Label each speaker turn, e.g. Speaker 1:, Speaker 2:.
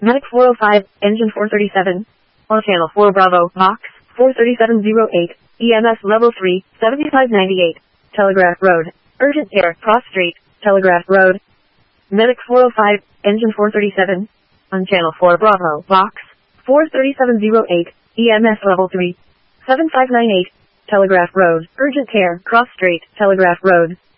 Speaker 1: Medic 405, engine 437. On channel 4 Bravo, box 43708, EMS level 3, 7598, Telegraph Road, urgent care, cross street, Telegraph Road. Medic 405, engine 437. On channel 4 Bravo, box 43708, EMS level 3, 7598, Telegraph Road, urgent care, cross street, Telegraph Road.